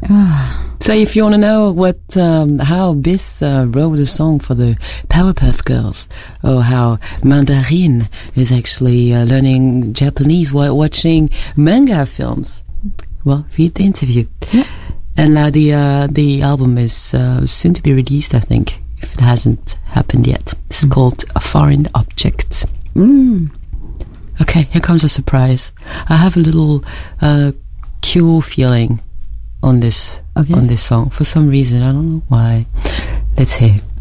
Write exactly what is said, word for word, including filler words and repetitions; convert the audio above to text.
So if you want to know what um, how Bis uh, wrote a song for the Powerpuff Girls, or how Mandarine is actually uh, learning Japanese while watching manga films, well, read the interview. Yeah. And now the uh, the album is uh, soon to be released, I think, if it hasn't happened yet. It's mm. called A Foreign Object. Mm. Okay, here comes a surprise. I have a little uh, Cure feeling on this okay. on this song for some reason. I don't know why. Let's hear.